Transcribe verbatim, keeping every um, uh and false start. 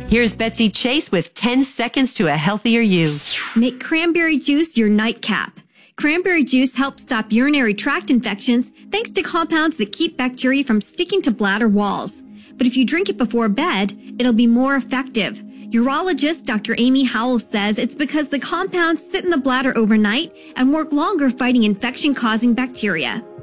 Here's Betsy Chase with ten seconds to a healthier you. Make cranberry juice your nightcap. Cranberry juice helps stop urinary tract infections thanks to compounds that keep bacteria from sticking to bladder walls. But if you drink it before bed, it'll be more effective. Urologist Doctor Amy Howell says it's because the compounds sit in the bladder overnight and work longer fighting infection-causing bacteria.